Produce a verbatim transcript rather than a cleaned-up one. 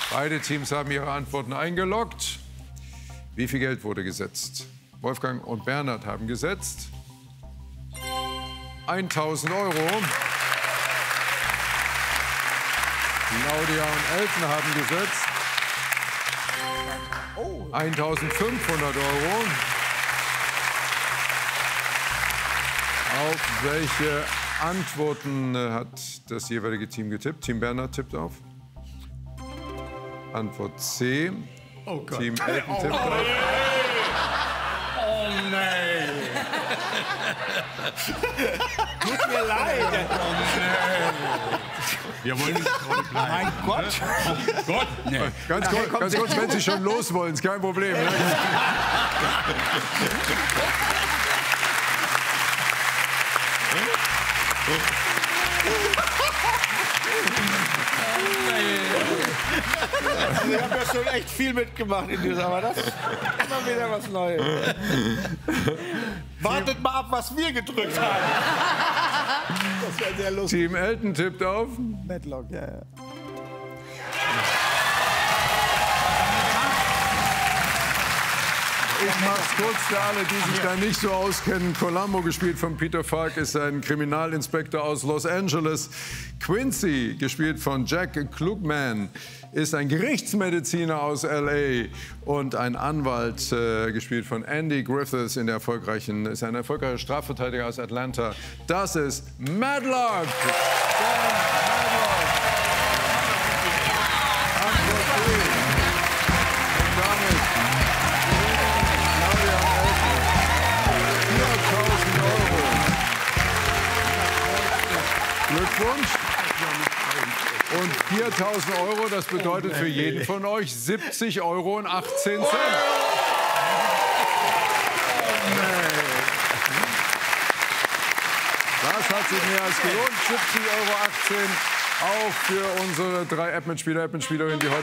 Beide Teams haben ihre Antworten eingeloggt. Wie viel Geld wurde gesetzt? Wolfgang und Bernhard haben gesetzt eintausend Euro. Claudia und Elton haben gesetzt eintausendfünfhundert Euro. Auf welche Antworten hat das jeweilige Team getippt? Team Bernhard tippt auf Antwort C. Oh Gott. Team Elton tippt auf. Oh nein. Tut mir leid. Oh nein. Wir wollen nicht treu bleiben. Mein Gott. Oh Gott. Nee. Ganz, kurz, ganz kurz, wenn Sie schon los wollen, ist kein Problem. Ne? Also ich habe ja schon echt viel mitgemacht in dieser, aber das ist immer wieder was Neues. Wartet mal ab, was wir gedrückt haben. Das wäre sehr lustig. Team Elton tippt auf. Matlock, ja, ja. Ich mach's kurz für alle, die sich da nicht so auskennen. Columbo, gespielt von Peter Falk, ist ein Kriminalinspektor aus Los Angeles. Quincy, gespielt von Jack Klugman, ist ein Gerichtsmediziner aus L A. Und ein Anwalt, äh, gespielt von Andy Griffiths, in der erfolgreichen, ist ein erfolgreicher Strafverteidiger aus Atlanta. Das ist Matlock. Glückwunsch. Und viertausend Euro, das bedeutet für jeden von euch siebzig Euro und achtzehn Cent. Das hat sich mehr als gelohnt. siebzig Euro achtzehn auch für unsere drei App-Mitspieler, App-Mitspielerinnen, die heute